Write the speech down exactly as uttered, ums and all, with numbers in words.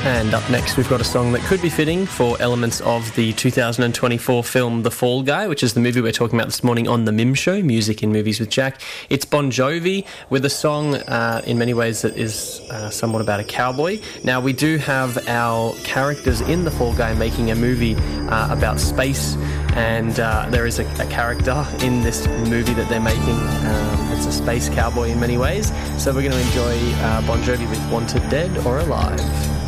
And up next, we've got a song that could be fitting for elements of the two thousand twenty-four film The Fall Guy, which is the movie we're talking about this morning on The Mim Show, Music in Movies with Jack. It's Bon Jovi with a song uh, in many ways that is uh, somewhat about a cowboy. Now, we do have our characters in The Fall Guy making a movie uh, about space, and uh, there is a, a character in this movie that they're making. Um, it's a space cowboy in many ways. So we're going to enjoy uh, Bon Jovi with Wanted Dead or Alive.